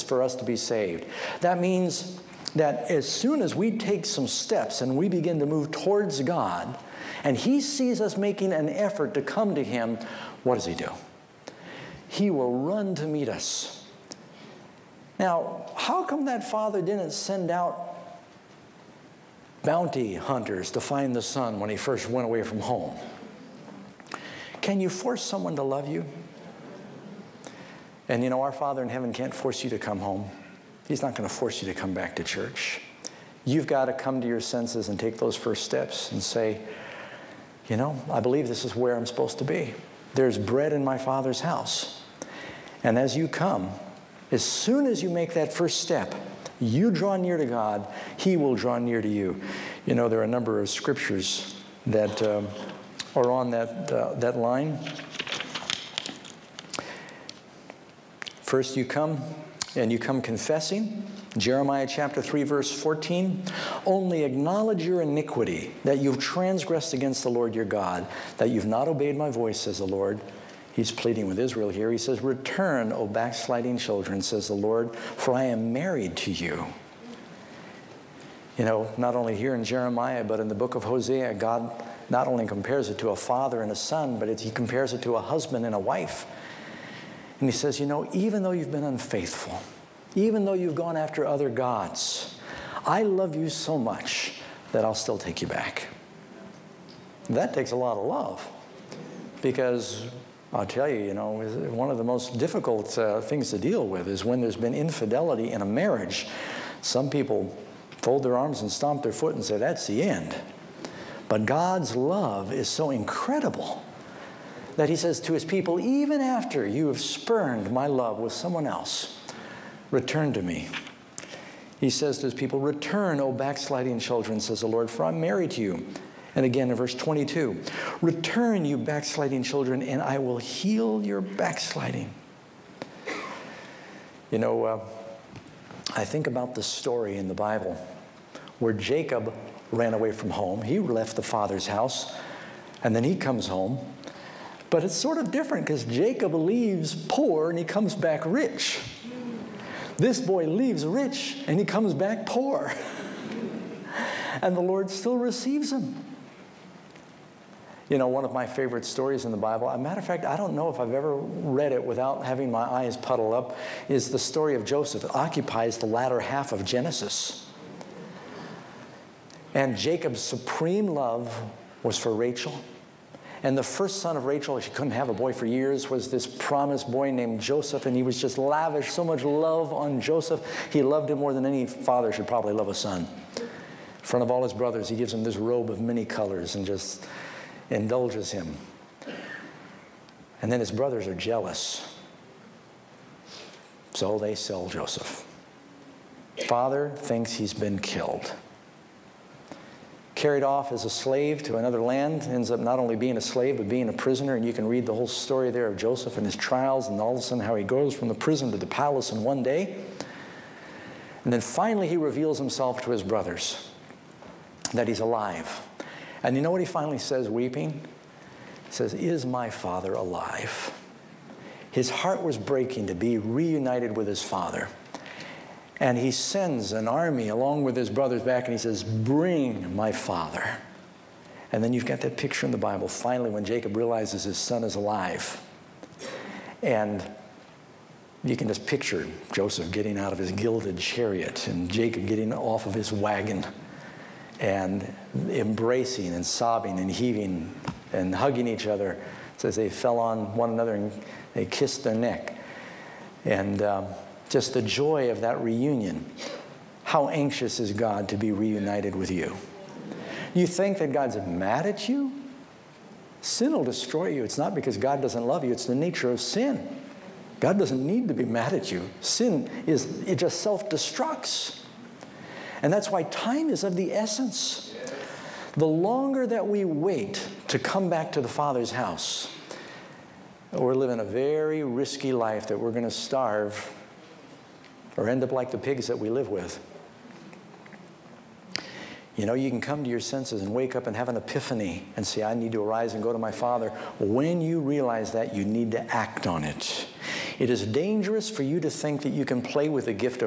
for us to be saved. That means that as soon as we take some steps and we begin to move towards God, and He sees us making an effort to come to Him, what does He do? He will run to meet us. Now, how come that father didn't send out bounty hunters to find the son when he first went away from home? Can you force someone to love you? And you know, our Father in heaven can't force you to come home. He's not going to force you to come back to church. You've got to come to your senses and take those first steps and say, you know, I believe this is where I'm supposed to be. There's bread in my Father's house. And as you come, as soon as you make that first step, you draw near to God, He will draw near to you. You know, there are a number of scriptures that are on that line. First you come, and you come confessing. Jeremiah chapter 3, verse 14. Only acknowledge your iniquity, that you've transgressed against the Lord your God, that you've not obeyed my voice, says the Lord. He's pleading with Israel here. He says, return, O backsliding children, says the Lord, for I am married to you. You know, not only here in Jeremiah, but in the book of Hosea, God not only compares it to a father and a son, but He compares it to a husband and a wife. And He says, you know, even though you've been unfaithful, even though you've gone after other gods, I love you so much that I'll still take you back. That takes a lot of love, because I'll tell you, you know, one of the most difficult things to deal with is when there's been infidelity in a marriage. Some people fold their arms and stomp their foot and say, that's the end. But God's love is so incredible that He says to His people, even after you have spurned my love with someone else, return to me. He says to His people, return, O backsliding children, says the Lord, for I'm married to you. And again in verse 22, return, you backsliding children, and I will heal your backsliding. You know, I think about the story in the Bible where Jacob ran away from home. He left the father's house, and then he comes home. But it's sort of different because Jacob leaves poor and he comes back rich. This boy leaves rich and he comes back poor. And the Lord still receives him. You know, one of my favorite stories in the Bible, as a matter of fact, I don't know if I've ever read it without having my eyes puddle up, is the story of Joseph. It occupies the latter half of Genesis. And Jacob's supreme love was for Rachel. And the first son of Rachel, she couldn't have a boy for years, was this promised boy named Joseph. And he was just lavish, so much love on Joseph. He loved him more than any father should probably love a son. In front of all his brothers, he gives him this robe of many colors and just indulges him. And then his brothers are jealous. So they sell Joseph. Father thinks he's been killed. Carried off as a slave to another land, ends up not only being a slave, but being a prisoner. And you can read the whole story there of Joseph and his trials, and all of a sudden how he goes from the prison to the palace in one day. And then finally he reveals himself to his brothers, that he's alive. And you know what he finally says, weeping? He says, is my father alive? His heart was breaking to be reunited with his father. And he sends an army along with his brothers back, and he says, bring my father. And then you've got that picture in the Bible, finally, when Jacob realizes his son is alive. And you can just picture Joseph getting out of his gilded chariot and Jacob getting off of his wagon and embracing and sobbing and heaving and hugging each other. It says they fell on one another and they kissed their neck. And just the joy of that reunion. How anxious is God to be reunited with you? You think that God's mad at you? Sin will destroy you. It's not because God doesn't love you. It's the nature of sin. God doesn't need to be mad at you. Sin it just self-destructs. And that's why time is of the essence. The longer that we wait to come back to the Father's house, we're living a very risky life that we're going to starve or end up like the pigs that we live with. You know, you can come to your senses and wake up and have an epiphany and say, I need to arise and go to my Father. When you realize that, you need to act on it. It is dangerous for you to think that you can play with the gift of